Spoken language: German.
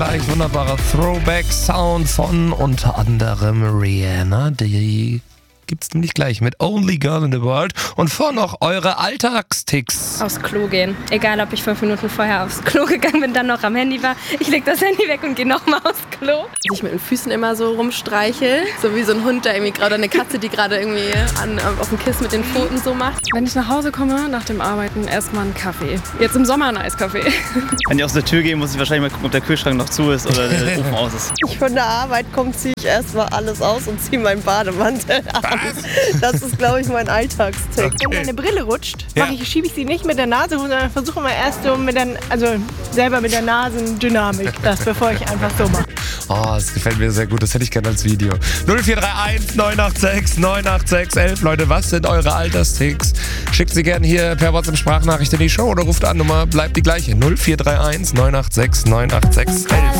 Gleich wunderbarer Throwback-Sound von unter anderem Rihanna. Die gibt's nämlich gleich mit Only Girl in the World. Und vor noch eure Alltagsticks. Aufs Klo gehen. Egal, ob ich 5 Minuten vorher aufs Klo gegangen bin, dann noch am Handy war. Ich leg das Handy weg und gehe nochmal aufs Klo. Ich mit den Füßen immer so rumstreichel. So wie so ein Hund, der irgendwie gerade, eine Katze, die gerade irgendwie auf dem Kissen mit den Pfoten so macht. Wenn ich nach Hause komme, nach dem Arbeiten, erstmal einen Kaffee. Jetzt im Sommer einen Eiskaffee. Wenn ich aus der Tür gehe, muss ich wahrscheinlich mal gucken, ob der Kühlschrank noch zu ist oder der Ofen aus ist. Ich von der Arbeit komme, ziehe ich erstmal alles aus und ziehe meinen Bademantel an. Das ist, glaube ich, mein Alltagstick. Okay. Wenn meine Brille rutscht, Ja. schiebe ich sie nicht mit der Nase hoch, sondern versuche mal erst so selber mit der Nasendynamik, bevor ich einfach so mache. Oh, das gefällt mir sehr gut. Das hätte ich gerne als Video. 0431 986 986 11. Leute, was sind eure Alltagsticks? Schickt sie gerne hier per WhatsApp-Sprachnachricht in die Show oder ruft an. Nummer bleibt die gleiche. 0431 986 986 11.